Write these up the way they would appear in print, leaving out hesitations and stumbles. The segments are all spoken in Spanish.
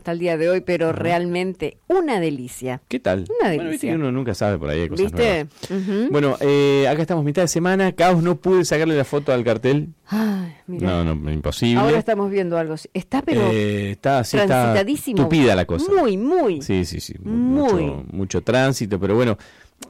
hasta el día de hoy, pero realmente una delicia. ¿Qué tal? Una Bueno, viste delicia. que uno nunca sabe por ahí hay cosas ¿Viste? nuevas. Bueno, acá estamos mitad de semana. Caos, no pude sacarle la foto al cartel. Ay, mira. No, imposible. Ahora estamos viendo algo. Está, pero está transitadísimo. tupida la cosa. Muy. Sí. Muy. Mucho tránsito, pero bueno,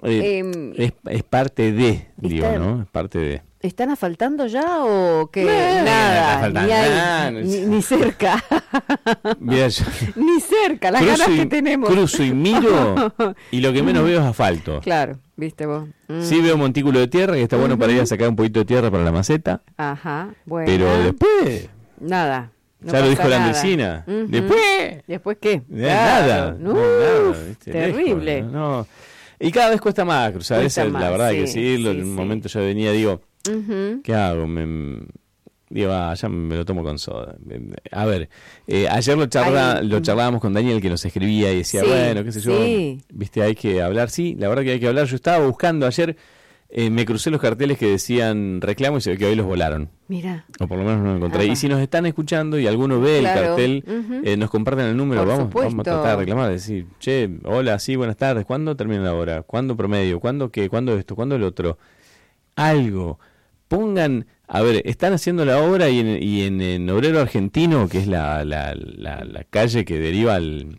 es parte de, digo, ¿no? Es parte de. ¿Están asfaltando ya o qué? No Nada, falta ni, hay, nada, ni cerca. Mira, yo Ni cerca, las ganas que tenemos. cruzo y miro y lo que menos veo es asfalto. Claro, viste vos. Sí veo montículo de tierra, que está bueno para ir a sacar un poquito de tierra para la maceta. Ajá, bueno. Pero después, Nada. No ya lo dijo pasa la nada. vecina. Ujú. Después, ¿Después qué? nada. No, nada, ¿viste? terrible. Lejos, no. Y cada vez cuesta más cruzar, Cuesta esa es la más, verdad, hay sí, que decirlo. sí, En un sí. momento yo venía, digo, Ujú. ¿qué hago? Digo, ya me lo tomo con soda. A ver, ayer lo charlábamos con Daniel, que nos escribía y decía, Sí, bueno, qué sé yo, sí. viste, hay que hablar. Sí, la verdad que hay que hablar. Yo estaba buscando ayer, me crucé los carteles que decían reclamo y se ve que hoy los volaron. Mira. O por lo menos no lo encontré. Ajá. Y si nos están escuchando y alguno ve Claro, el cartel, ujú. nos comparten el número, Por vamos a supuesto. tratar de reclamar, decir, che, hola, sí, buenas tardes, ¿cuándo termina la hora? ¿Cuándo promedio? ¿Cuándo qué? ¿Cuándo esto? ¿Cuándo el otro? Algo. Pongan, a ver, están haciendo la obra y en Obrero Argentino, que es la calle que deriva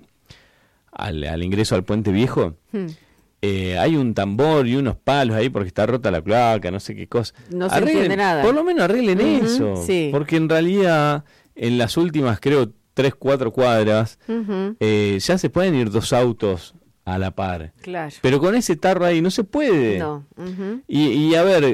al ingreso al Puente Viejo, hay un tambor y unos palos ahí porque está rota la cloaca, no sé qué cosa. No se entiende nada. Por lo menos arreglen Ujú, eso. sí. Porque en realidad, en las últimas, creo, 3-4 cuadras, Ujú. ya se pueden ir 2 autos a la par. Claro. Pero con ese tarro ahí no se puede. No. Ujú. Y a ver,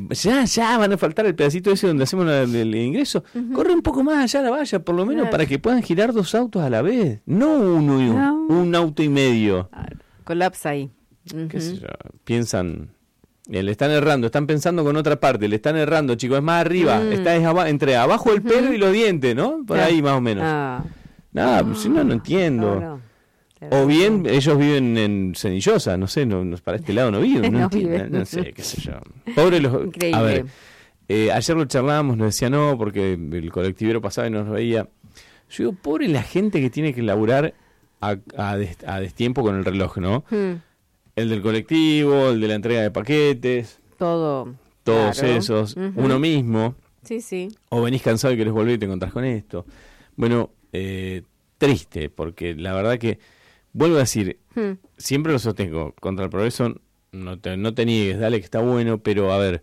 ya van a faltar el pedacito ese donde hacemos el ingreso. Corre un poco más allá la valla, por lo menos Claro. para que puedan girar 2 autos a la vez. No uno y No. un auto y medio. Colapsa ahí. Qué sé yo, piensan, le están errando, están pensando con otra parte, le están errando, chicos, es más arriba, está entre abajo el pelo y los dientes, ¿no? Por ahí más o menos. Ah. Nada, pues, si no entiendo. No. O bien ellos viven en Cenillosa, no sé, para este lado no viven, No entiendo, viven. no sé, qué sé yo. Pobre los... Increíble. A ver, ayer lo charlábamos, nos decía no, porque el colectivero pasaba y nos veía. Yo digo, pobre la gente que tiene que laburar a destiempo con el reloj, ¿no? El del colectivo, el de la entrega de paquetes, Todo. todos Claro. esos, Ujú. uno mismo, Sí. o venís cansado y querés volver y te encontrás con esto. Bueno, triste, porque la verdad que, vuelvo a decir, siempre lo sostengo, contra el progreso no te niegues, dale que está bueno, pero a ver,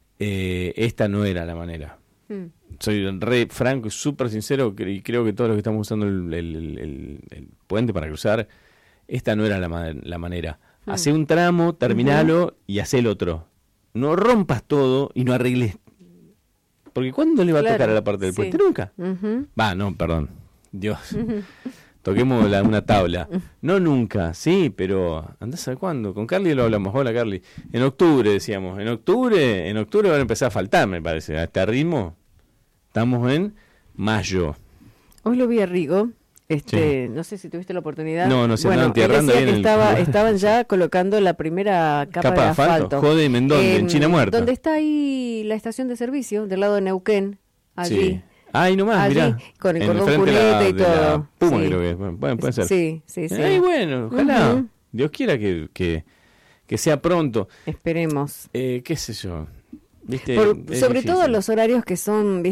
esta no era la manera. Soy re franco y súper sincero, y creo que todos los que estamos usando el puente para cruzar, esta no era la manera. Hacé un tramo, terminalo y hacé el otro. No rompas todo y no arregles. Porque ¿cuándo le va a tocar a la parte del puente? Nunca. No, perdón. Dios. Toquemos una tabla. No nunca, sí, pero andás a cuándo. Con Carly lo hablamos. Hola, Carly. En octubre decíamos. En octubre van a empezar a faltar, me parece. A este ritmo. Estamos en mayo. Hoy lo vi a Rigo. Sí. No sé si tuviste la oportunidad. No, se andaban tierrando él decía bien. que estaban ya colocando la primera capa de asfalto. Jode, ¿en dónde? En China Muerta. Donde está ahí la estación de servicio, del lado de Neuquén. Allí. Sí. Ahí nomás, mirá. Con el En cordón frente cuneta y de la todo. Puma, Sí. creo que es. Bueno, puede ser. Sí. Ay, bueno, ojalá. Ujú. Dios quiera que sea pronto. Esperemos. Qué sé yo. ¿Viste? Sobre difícil. todo los horarios que son,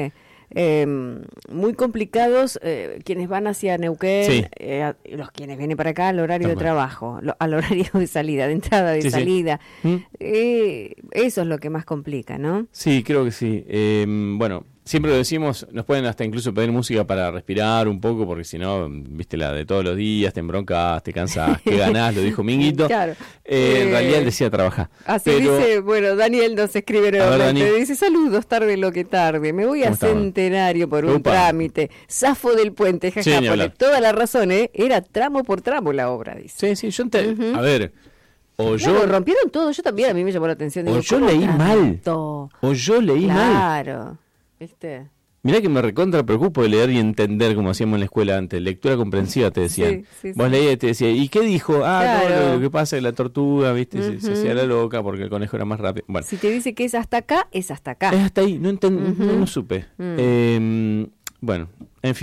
muy complicados, quienes van hacia Neuquén, Sí. los quienes vienen para acá al horario Tal de cual. trabajo, al horario de salida, de entrada, de Sí, sí. salida. ¿Mm? Eso es lo que más complica, ¿no? Sí, creo que sí. Bueno, siempre lo decimos, nos pueden hasta incluso pedir música para respirar un poco, porque si no, viste la de todos los días, te embroncas, te cansas, que ganás, lo dijo Minguito. Claro. En realidad él decía trabajar. Así Pero, dice, Daniel nos escribe nuevamente, Dani. dice, saludos, tarde lo que tarde, me voy a ¿Cómo estamos? Centenario por un Upa. trámite, zafo del puente, Sí, jaja, ni pone hablar. toda la razón, era tramo por tramo la obra, dice. Sí, a ver, o Claro, yo rompieron todo, yo también, a mí me llamó la atención. O digo, yo ¿cómo leí mal. tanto? o yo leí mal. Claro, ¿viste? Mirá que me recontra preocupo de leer y entender como hacíamos en la escuela antes. Lectura comprensiva te decían. Sí, Vos leías y te decía, ¿y qué dijo? Claro. No, lo que pasa es que la tortuga, viste, se hacía la loca porque el conejo era más rápido. Bueno, Si te dice que es hasta acá, es hasta acá. es hasta ahí, no supe. Bueno, en fin.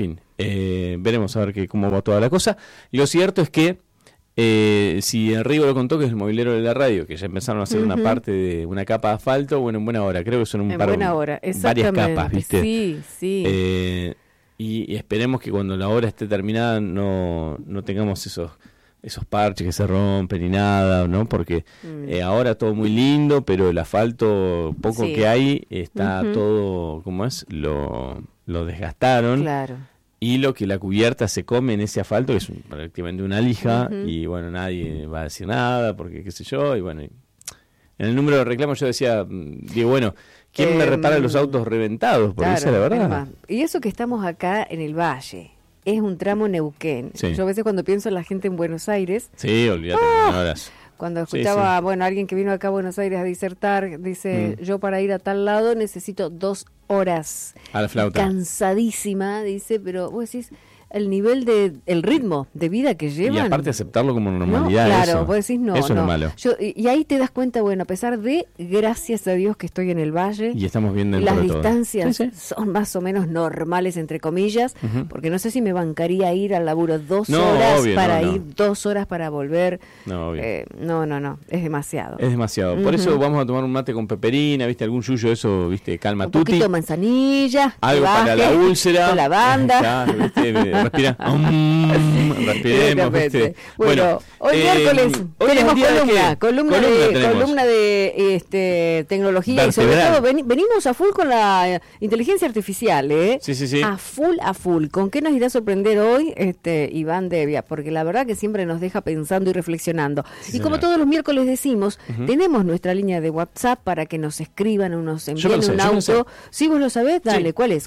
veremos a ver cómo va toda la cosa. Lo cierto es que si Enrico lo contó, que es el movilero de la radio, que ya empezaron a hacer una parte de una capa de asfalto, bueno, en buena hora, creo que son varias capas, ¿viste? Sí. Y esperemos que cuando la obra esté terminada no tengamos esos parches que se rompen ni nada, ¿no? Porque ahora todo muy lindo, pero el asfalto poco que hay está todo, ¿cómo es? Lo desgastaron. Claro. Y lo que la cubierta se come en ese asfalto, que es prácticamente una lija, y bueno, nadie va a decir nada, porque qué sé yo, y bueno, en el número de reclamos yo decía, digo, bueno, ¿quién me repara los autos reventados? Porque esa es la verdad. Y eso que estamos acá en el Valle, es un tramo Neuquén. Sí. Yo a veces cuando pienso en la gente en Buenos Aires... Sí, olvídate, horas. Cuando escuchaba, bueno, alguien que vino acá a Buenos Aires a disertar, dice, yo para ir a tal lado necesito 2 horas. A la flauta. Cansadísima, dice, pero vos decís, el nivel el ritmo de vida que llevan. Y aparte aceptarlo como normalidad. No, claro, vos decís no. Eso es lo malo. Y ahí te das cuenta, bueno, a pesar de, gracias a Dios que estoy en el Valle. Y estamos viendo las distancias son más o menos normales, entre comillas, porque no sé si me bancaría ir al laburo 2 horas obvio, para ir, 2 horas para volver. No, obvio. No, es demasiado. Es demasiado. Por eso vamos a tomar un mate con peperina, ¿viste? Algún yuyo, eso, ¿viste? Calma tutti. Un poquito de manzanilla. Algo para la úlcera. Con lavanda. Respira. Respiremos. Bueno, hoy miércoles tenemos columna de tecnología vertebral. Y sobre todo venimos a full con la inteligencia artificial, Sí. A full. ¿Con qué nos irá a sorprender hoy Iván Devia? Porque la verdad que siempre nos deja pensando y reflexionando. Sí, y como todos los miércoles decimos, tenemos nuestra línea de WhatsApp para que nos escriban o nos envíen un auto. ¿Sí vos lo sabés? Dale, sí. ¿Cuál es?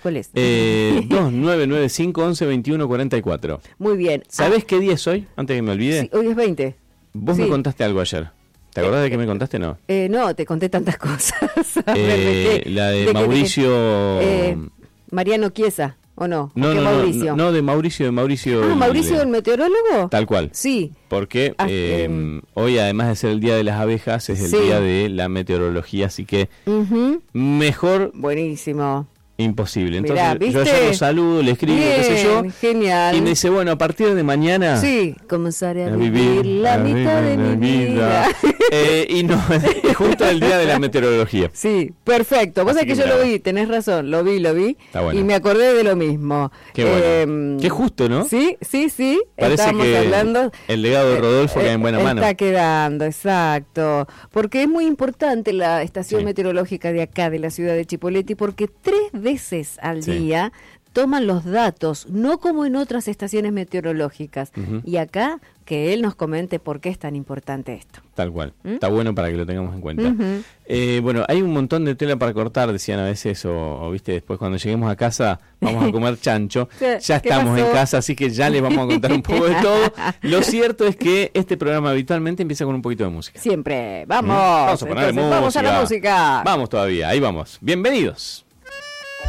2995-1121-44. Muy bien. ¿Sabés qué día es hoy? Antes que me olvide. Sí, hoy es 20. Vos me contaste algo ayer. ¿Te acordás de qué me contaste? No. No, te conté tantas cosas. La de Mauricio... Mariano Chiesa, ¿o no? No, Mauricio? No, de Mauricio. ¿Mauricio el meteorólogo? Tal cual. Sí. Porque hoy, además de ser el Día de las Abejas, es el Día de la Meteorología, así que mejor... Buenísimo. Imposible. Entonces, mirá, yo ya lo saludo, le escribo, qué sé yo. Genial. Y me dice, bueno, a partir de mañana... Sí, comenzaré a vivir la mitad de mi vida. Y no, justo el día de la meteorología. Sí, perfecto. Vos sabés que yo lo vi, tenés razón, lo vi. Está bueno. Y me acordé de lo mismo. Qué bueno. Qué justo, ¿no? Sí. Parece que hablando, el legado de Rodolfo queda en buena mano. Está quedando, exacto. Porque es muy importante la estación meteorológica de acá, de la ciudad de Chipoleti, porque 3 veces al día toman los datos, no como en otras estaciones meteorológicas. Y acá, que él nos comente por qué es tan importante esto. Tal cual. Está bueno para que lo tengamos en cuenta. Bueno, hay un montón de tela para cortar, decían a veces, o viste, después cuando lleguemos a casa vamos a comer chancho. Ya estamos en casa, así que ya les vamos a contar un poco de todo. Lo cierto es que este programa habitualmente empieza con un poquito de música. Siempre. Vamos. Vamos a poner música. Vamos a la música. Vamos todavía, ahí vamos. Bienvenidos.